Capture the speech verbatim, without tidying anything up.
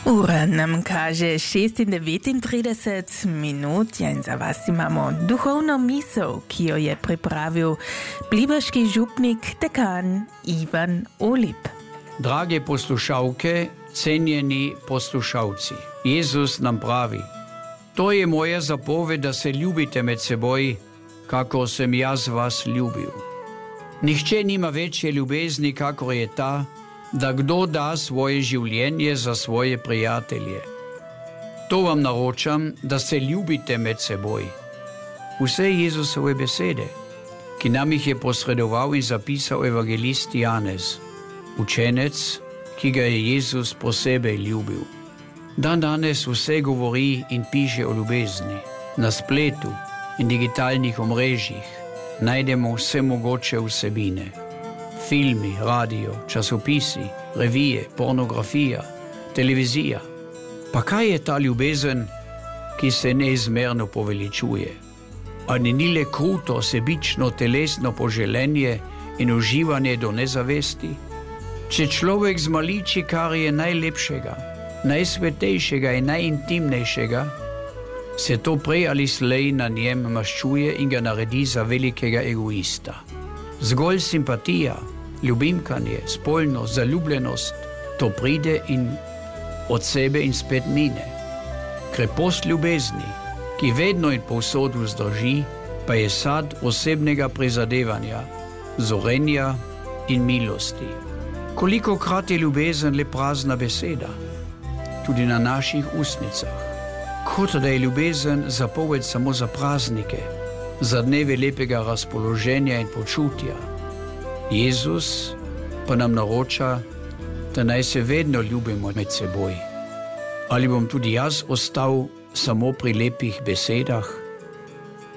Ura nam kaže šest devetintrideset minut in za vas imamo duhovno misel, ki jo je pripravil plivaški župnik dekan Ivan Olip. Drage poslušalke, cenjeni poslušalci, Jezus nam pravi: to je moja zapoved, da se ljubite med seboj, kako sem jaz vas ljubil. Nihče nima večje ljubezni, kakor je ta, da kdo da svoje življenje za svoje prijatelje. To vam naročam, da se ljubite med seboj. Vse Jezusove besede, ki nam jih je posredoval in zapisal evangelist Janez, učenec, ki ga je Jezus posebej ljubil. Dan danes vse govori in piše o ljubezni. Na spletu in digitalnih omrežjih najdemo vse mogoče vsebine. Filmi, radio, časopisi, revije, pornografija, televizija. Pa kaj je ta ljubezen, ki se neizmerno poveličuje? Ali ni le kruto, sebično, telesno poželenje in uživanje do nezavesti? Če človek zmaliči, kar je najlepšega, najsvetejšega in najintimnejšega, se to prej ali slej na njem maščuje in ga naredi za velikega egoista. Zgolj simpatija, ljubimkanje, spolnost, zaljubljenost, to pride in od sebe in spet mine. Krepost ljubezni, ki vedno in povsod vzdrži, pa je sad osebnega prizadevanja, zorenja in milosti. Kolikokrat je ljubezen le prazna beseda, tudi na naših ustnicah, kot da je ljubezen zapoved samo za praznike, za dneve lepega razpoloženja in počutja. Jezus pa nam naroča, da naj se vedno ljubimo med seboj. Ali bom tudi jaz ostal samo pri lepih besedah?